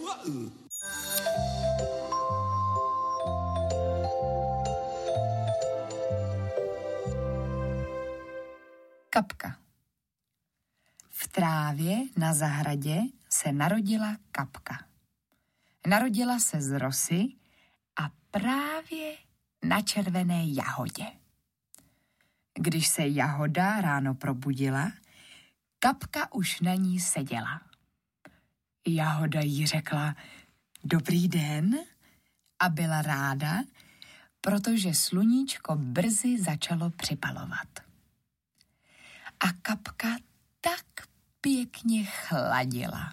Kapka. V trávě na zahradě se narodila kapka. Narodila se z rosy a právě na červené jahodě. Když se jahoda ráno probudila, kapka už na ní seděla. Jahoda jí řekla dobrý den a byla ráda, protože sluníčko brzy začalo připalovat. A kapka tak pěkně chladila.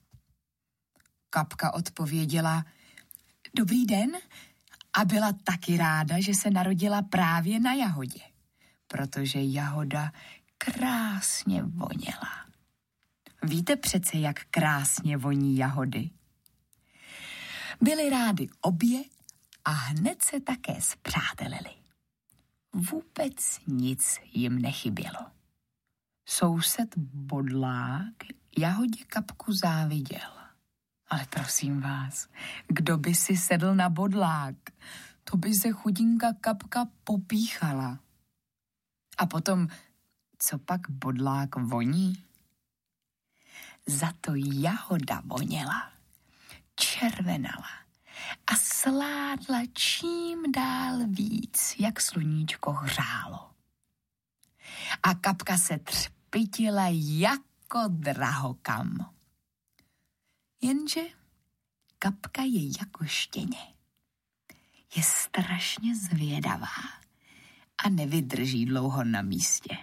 Kapka odpověděla dobrý den a byla taky ráda, že se narodila právě na jahodě, protože jahoda krásně voněla. Víte přece, jak krásně voní jahody. Byly rády obě a hned se také spřátelili. Vůbec nic jim nechybělo. Soused Bodlák jahodě kapku záviděl. Ale prosím vás, kdo by si sedl na bodlák? To by se chudinka kapka popíchala. A potom, co pak bodlák voní? Za to jahoda voněla, červenala a sládla čím dál víc, jak sluníčko hřálo. A kapka se třpytila jako drahokam. Jenže kapka je jako štěně. Je strašně zvědavá a nevydrží dlouho na místě.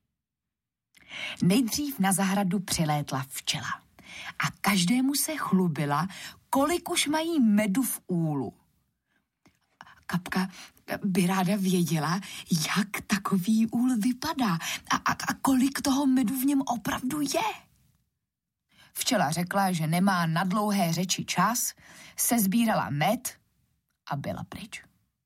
Nejdřív na zahradu přilétla včela a každému se chlubila, kolik už mají medu v úlu. Kapka by ráda věděla, jak takový úl vypadá a kolik toho medu v něm opravdu je. Včela řekla, že nemá na dlouhé řeči čas, sesbírala med a byla pryč.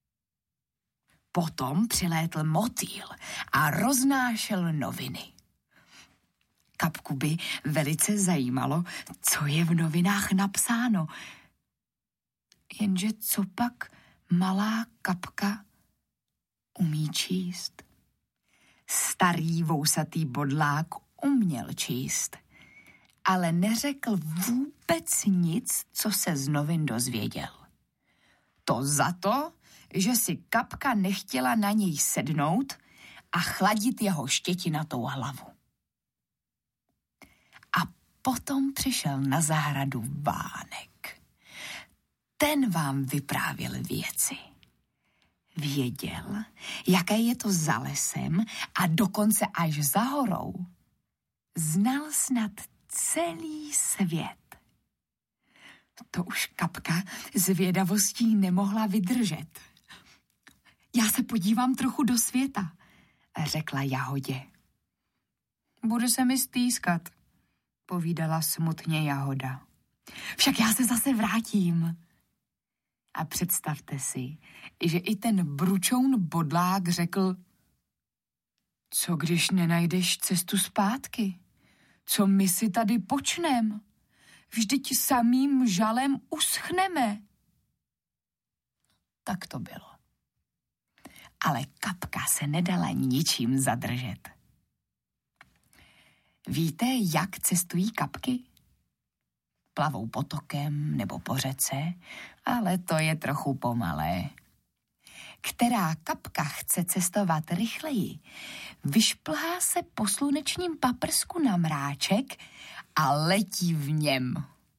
Potom přilétl motýl a roznášel noviny. Kapku by velice zajímalo, co je v novinách napsáno. Jenže co pak malá kapka umí číst? Starý vousatý bodlák uměl číst, ale neřekl vůbec nic, co se z novin dozvěděl. To za to, že si kapka nechtěla na něj sednout a chladit jeho štětinatou hlavu. A potom přišel na zahradu Vánek. Ten vám vyprávěl věci. Věděl, jaké je to za lesem a dokonce až za horou. Znal snad celý svět. To už kapka zvědavostí nemohla vydržet. Já se podívám trochu do světa, řekla jahodě. Bude se mi stýskat, povídala smutně jahoda. Však já se zase vrátím. A představte si, že i ten bručoun bodlák řekl, co když nenajdeš cestu zpátky? Co my si tady počnem? Vždyť samým žalem uschneme. Tak to bylo. Ale kapka se nedala ničím zadržet. Víte, jak cestují kapky? Plavou potokem nebo po řece, ale to je trochu pomalé. Která kapka chce cestovat rychleji, vyšplhá se po slunečním paprsku na mráček a letí v něm.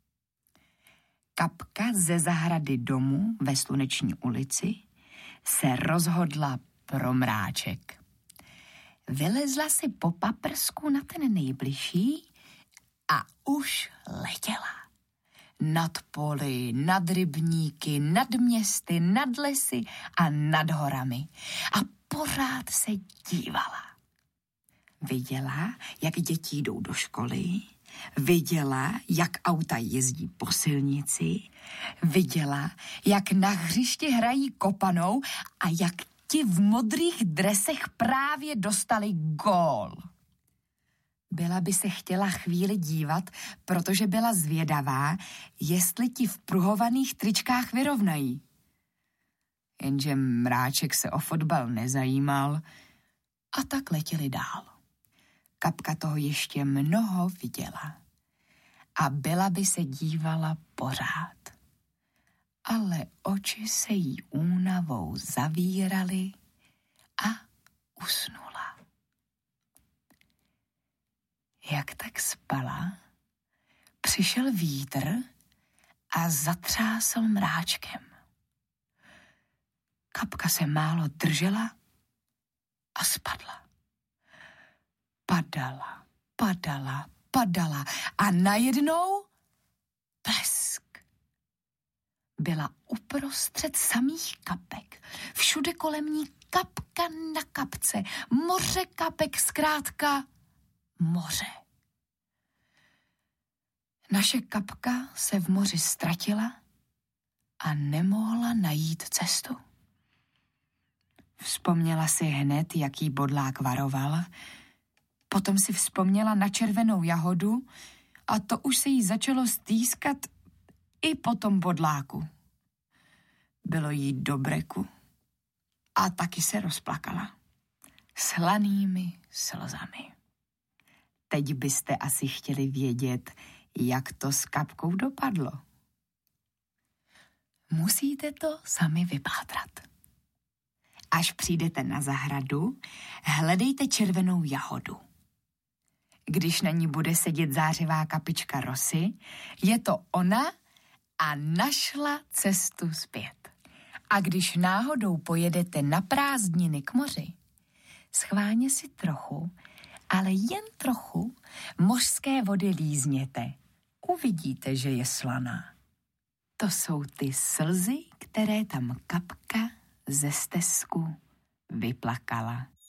Kapka ze zahrady domu ve Sluneční ulici se rozhodla pro mráček. Vylezla si po paprsku na ten nejbližší a už letěla. Nad poli, nad rybníky, nad městy, nad lesy a nad horami. A pořád se dívala. Viděla, jak děti jdou do školy, viděla, jak auta jezdí po silnici, viděla, jak na hřišti hrají kopanou a jak ti v modrých dresech právě dostali gól. Byla by se chtěla chvíli dívat, protože byla zvědavá, jestli ti v pruhovaných tričkách vyrovnají. Jenže Mráček se o fotbal nezajímal a tak letěli dál. Kapka toho ještě mnoho viděla a byla by se dívala pořád. Ale oči se jí únavou zavíraly a usnula. Jak tak spala, přišel vítr a zatřásl Mráčkem. Kapka se málo držela a spadla. Padala a najednou blesk. Byla uprostřed samých kapek. Všude kolem ní kapka na kapce. Moře kapek, zkrátka moře. Naše kapka se v moři ztratila a nemohla najít cestu. Vzpomněla si hned, jaký bodlák varoval, potom si vzpomněla na červenou jahodu a to už se jí začalo stýskat i po tom bodláku. Bylo jí do breku a taky se rozplakala. Slanými slzami. Teď byste asi chtěli vědět, jak to s kapkou dopadlo. Musíte to sami vypátrat. Až přijdete na zahradu, hledejte červenou jahodu. Když na ní bude sedět zářivá kapička rosy, je to ona a našla cestu zpět. A když náhodou pojedete na prázdniny k moři, schválně si trochu, ale jen trochu, mořské vody lízněte. Uvidíte, že je slaná. To jsou ty slzy, které tam kapka ze stezku vyplakala.